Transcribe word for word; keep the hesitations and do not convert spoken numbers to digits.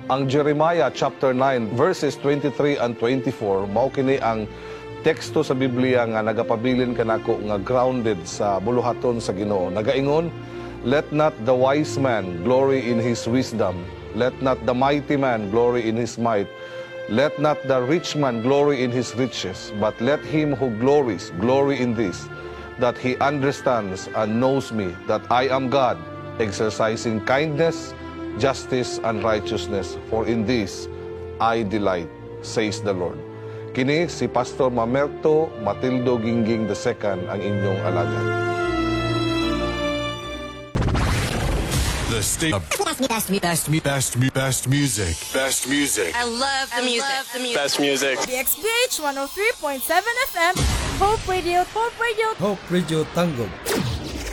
Ang Jeremiah chapter nine verses twenty-three and twenty-four mao kini ang teksto sa Biblia nga nagapabilin kanako nga grounded sa buluhaton sa Ginoo. Nagaingon, let not the wise man glory in his wisdom, let not the mighty man glory in his might, let not the rich man glory in his riches, but let him who glories glory in this, that he understands and knows me, that I am God, exercising kindness, justice, and righteousness, for in this I delight, says the Lord. Kini si Pastor Mamerto Matildo Gingging the second ang inyong alagad. The state of best, best, best, best, best music. Best music. I love the music. Love the music. Best music. D X B H one oh three point seven F M, Hope Radio, Hope Radio, Hope Radio Tanggol.